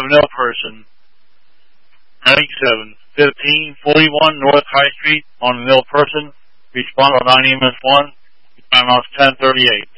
of an ill person. 97. 1541 North High Street on an ill person. Respond on 9 EMS 1. Time out 10:38.